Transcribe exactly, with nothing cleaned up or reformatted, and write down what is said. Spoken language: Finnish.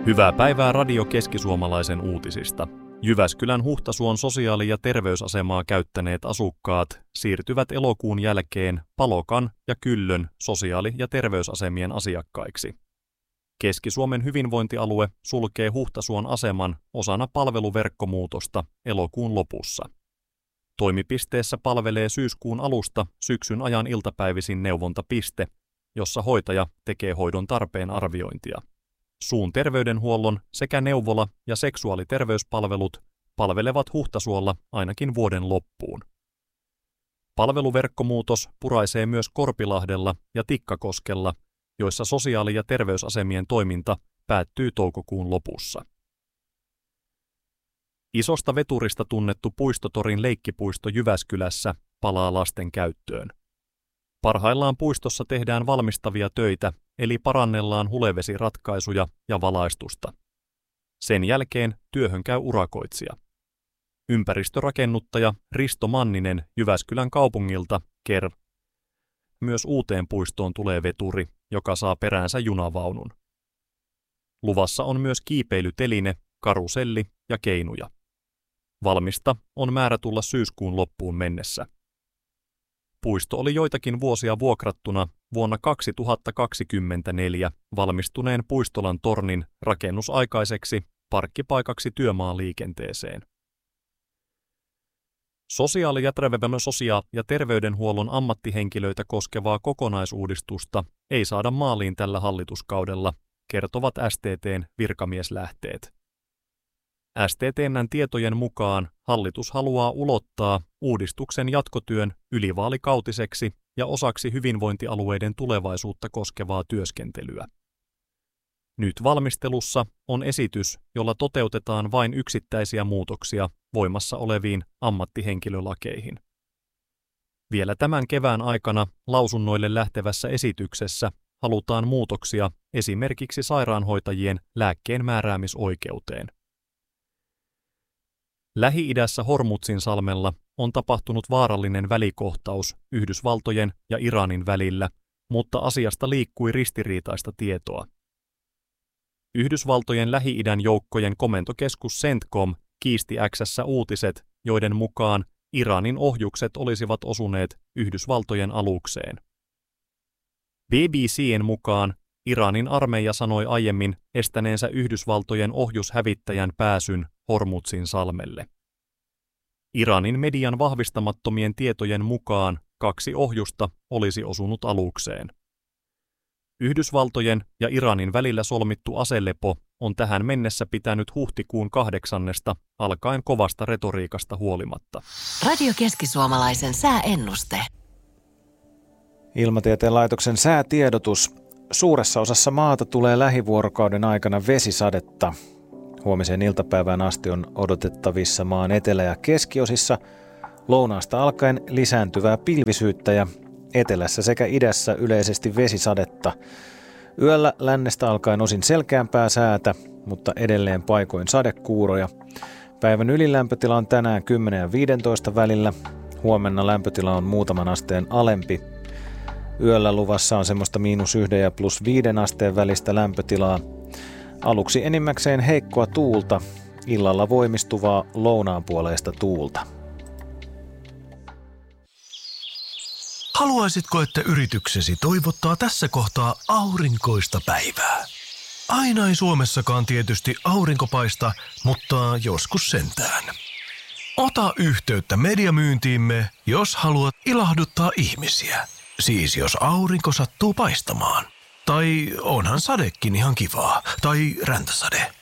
Hyvää päivää Radio Keski-Suomalaisen uutisista. Jyväskylän Huhtasuon sosiaali- ja terveysasemaa käyttäneet asukkaat siirtyvät elokuun jälkeen Palokan ja Kyllön sosiaali- ja terveysasemien asiakkaiksi. Keski-Suomen hyvinvointialue sulkee Huhtasuon aseman osana palveluverkkomuutosta elokuun lopussa. Toimipisteessä palvelee syyskuun alusta syksyn ajan iltapäivisin neuvontapiste, jossa hoitaja tekee hoidon tarpeen arviointia. Suun terveydenhuollon sekä neuvola- ja seksuaaliterveyspalvelut palvelevat Huhtasuolla ainakin vuoden loppuun. Palveluverkkomuutos puraisee myös Korpilahdella ja Tikkakoskella, joissa sosiaali- ja terveysasemien toiminta päättyy toukokuun lopussa. Isosta veturista tunnettu Puistotorin leikkipuisto Jyväskylässä palaa lasten käyttöön. Parhaillaan puistossa tehdään valmistavia töitä, eli parannellaan hulevesiratkaisuja ja valaistusta. Sen jälkeen työhön käy urakoitsija. Ympäristörakennuttaja Risto Manninen Jyväskylän kaupungilta kertoo. Myös uuteen puistoon tulee veturi, joka saa peräänsä junavaunun. Luvassa on myös kiipeilyteline, karuselli ja keinuja. Valmista on määrä tulla syyskuun loppuun mennessä. Puisto oli joitakin vuosia vuokrattuna vuonna kaksituhattakaksikymmentäneljä valmistuneen Puistolan tornin rakennusaikaiseksi parkkipaikaksi työmaaliikenteeseen. Sosiaali- ja, sosiaali- ja terveydenhuollon ammattihenkilöitä koskevaa kokonaisuudistusta ei saada maaliin tällä hallituskaudella, kertovat S T T:n virkamieslähteet. S T T:n tietojen mukaan hallitus haluaa ulottaa uudistuksen jatkotyön ylivaalikautiseksi ja osaksi hyvinvointialueiden tulevaisuutta koskevaa työskentelyä. Nyt valmistelussa on esitys, jolla toteutetaan vain yksittäisiä muutoksia voimassa oleviin ammattihenkilölakeihin. Vielä tämän kevään aikana lausunnoille lähtevässä esityksessä halutaan muutoksia esimerkiksi sairaanhoitajien lääkkeen määräämisoikeuteen. Lähi-idässä Hormuzin-salmella on tapahtunut vaarallinen välikohtaus Yhdysvaltojen ja Iranin välillä, mutta asiasta liikkui ristiriitaista tietoa. Yhdysvaltojen Lähi-idän joukkojen komentokeskus CENTCOM kiisti X:ssä uutiset, joiden mukaan Iranin ohjukset olisivat osuneet Yhdysvaltojen alukseen. B B C:n mukaan Iranin armeija sanoi aiemmin estäneensä Yhdysvaltojen ohjushävittäjän pääsyn Hormuzin salmelle. Iranin median vahvistamattomien tietojen mukaan kaksi ohjusta olisi osunut alukseen. Yhdysvaltojen ja Iranin välillä solmittu aselepo on tähän mennessä pitänyt huhtikuun kahdeksannesta alkaen kovasta retoriikasta huolimatta. Radio Keski-Suomalaisen sääennuste. Ilmatieteen laitoksen säätiedotus. Suuressa osassa maata tulee lähivuorokauden aikana vesisadetta. Huomiseen iltapäivään asti on odotettavissa maan etelä- ja keskiosissa lounaasta alkaen lisääntyvää pilvisyyttä ja etelässä sekä idässä yleisesti vesisadetta. Yöllä lännestä alkaen osin selkeämpää säätä, mutta edelleen paikoin sadekuuroja. Päivän ylilämpötila on tänään kymmenen ja viisitoista välillä. Huomenna lämpötila on muutaman asteen alempi. Yöllä luvassa on semmoista miinus yhden ja plus viiden asteen välistä lämpötilaa. Aluksi enimmäkseen heikkoa tuulta, illalla voimistuvaa lounaanpuoleista tuulta. Haluaisitko, että yrityksesi toivottaa tässä kohtaa aurinkoista päivää? Aina ei Suomessakaan tietysti aurinko paista, mutta joskus sentään. Ota yhteyttä mediamyyntiimme, jos haluat ilahduttaa ihmisiä. Siis jos aurinko sattuu paistamaan. Tai onhan sadekin ihan kivaa. Tai räntäsade.